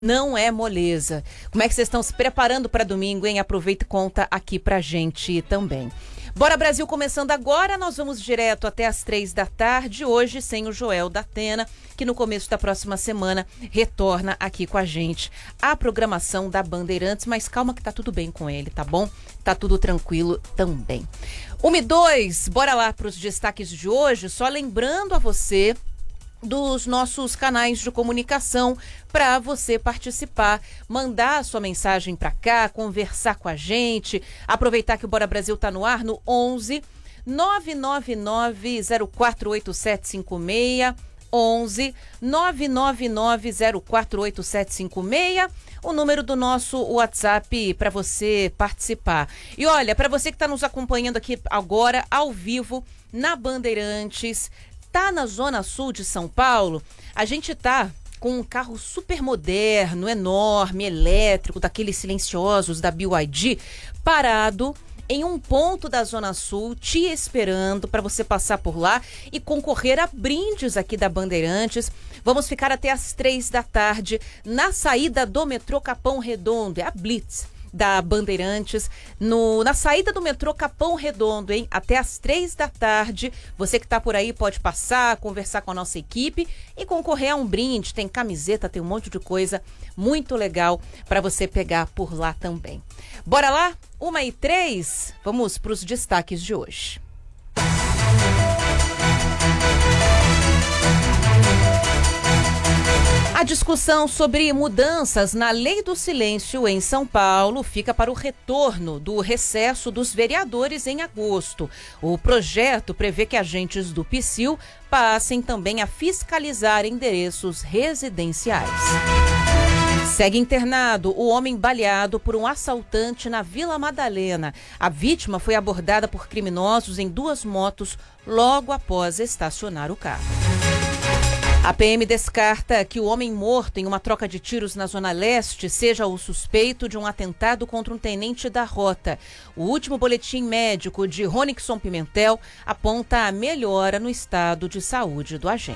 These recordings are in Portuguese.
Não é moleza. Como é que vocês estão se preparando para domingo, hein? Aproveita e conta aqui pra gente também. Bora Brasil começando agora, nós vamos direto até às 3 da tarde, hoje sem o Joel da Atena, que no começo da próxima semana retorna aqui com a gente a programação da Bandeirantes, mas calma que tá tudo bem com ele, tá bom? Tá tudo tranquilo também. 1 e 2, bora lá pros destaques de hoje, só lembrando a você dos nossos canais de comunicação para você participar, mandar a sua mensagem para cá, conversar com a gente, aproveitar que o Bora Brasil tá no ar no 11 999 048756, 11 999 048756, o número do nosso WhatsApp para você participar. E olha, para você que está nos acompanhando aqui agora ao vivo na Bandeirantes, tá na Zona Sul de São Paulo, a gente tá com um carro super moderno, enorme, elétrico, daqueles silenciosos da BYD, parado em um ponto da Zona Sul, te esperando para você passar por lá e concorrer a brindes aqui da Bandeirantes. Vamos ficar até às 3 da tarde na saída do metrô Capão Redondo, é a Blitz da Bandeirantes, na saída do metrô Capão Redondo, hein? Até às 3 da tarde. Você que tá por aí pode passar, conversar com a nossa equipe e concorrer a um brinde. Tem camiseta, tem um monte de coisa muito legal para você pegar por lá também. Bora lá? 1 e 3, vamos para os destaques de hoje. A discussão sobre mudanças na Lei do Silêncio em São Paulo fica para o retorno do recesso dos vereadores em agosto. O projeto prevê que agentes do PSIL passem também a fiscalizar endereços residenciais. Segue internado o homem baleado por um assaltante na Vila Madalena. A vítima foi abordada por criminosos em 2 motos logo após estacionar o carro. A PM descarta que o homem morto em uma troca de tiros na Zona Leste seja o suspeito de um atentado contra um tenente da Rota. O último boletim médico de Ronixon Pimentel aponta a melhora no estado de saúde do agente.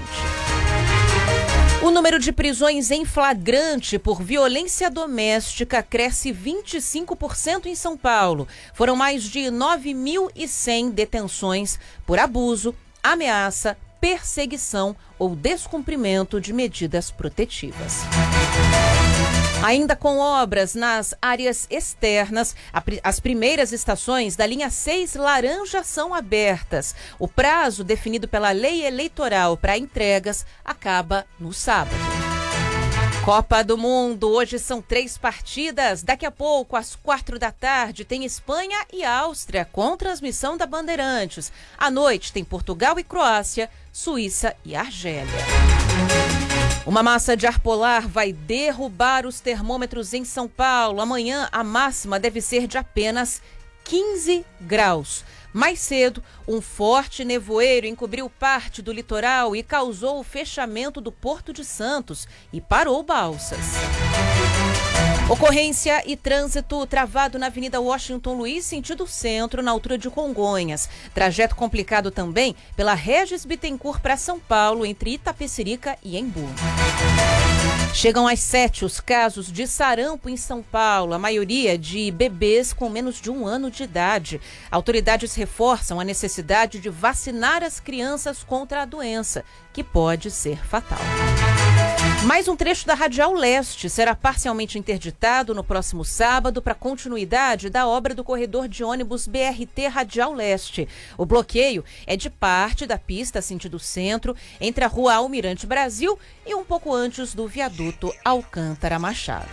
O número de prisões em flagrante por violência doméstica cresce 25% em São Paulo. Foram mais de 9.100 detenções por abuso, ameaça, perseguição ou descumprimento de medidas protetivas. Ainda com obras nas áreas externas, as primeiras estações da linha 6 laranja são abertas. O prazo definido pela lei eleitoral para entregas acaba no sábado. Copa do Mundo, hoje são 3 partidas. Daqui a pouco, às 4 da tarde, tem Espanha e Áustria, com transmissão da Bandeirantes. À noite, tem Portugal e Croácia, Suíça e Argélia. Uma massa de ar polar vai derrubar os termômetros em São Paulo. Amanhã, a máxima deve ser de apenas 15 graus. Mais cedo, um forte nevoeiro encobriu parte do litoral e causou o fechamento do Porto de Santos e parou balsas. Ocorrência e trânsito travado na Avenida Washington Luiz, sentido centro, na altura de Congonhas. Trajeto complicado também pela Regis Bittencourt para São Paulo, entre Itapecerica e Embu. Chegam às 7 os casos de sarampo em São Paulo, a maioria de bebês com menos de 1 ano de idade. Autoridades reforçam a necessidade de vacinar as crianças contra a doença, que pode ser fatal. Mais um trecho da Radial Leste será parcialmente interditado no próximo sábado para continuidade da obra do corredor de ônibus BRT Radial Leste. O bloqueio é de parte da pista sentido centro, entre a rua Almirante Brasil e um pouco antes do viaduto Alcântara Machado.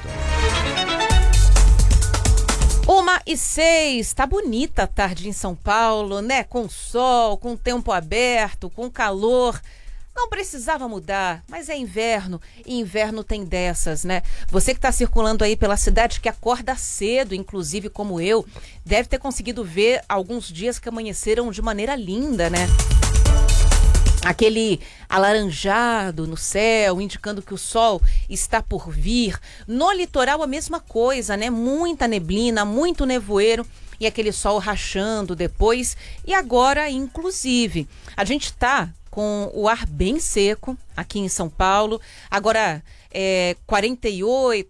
1h06, tá bonita a tarde em São Paulo, né? Com sol, com tempo aberto, com calor. Não precisava mudar, mas é inverno e inverno tem dessas, né? Você que está circulando aí pela cidade, que acorda cedo, inclusive como eu, deve ter conseguido ver alguns dias que amanheceram de maneira linda, né? Aquele alaranjado no céu, indicando que o sol está por vir. No litoral a mesma coisa, né? Muita neblina, muito nevoeiro e aquele sol rachando depois. E agora, inclusive, a gente está com o ar bem seco aqui em São Paulo. Agora, 48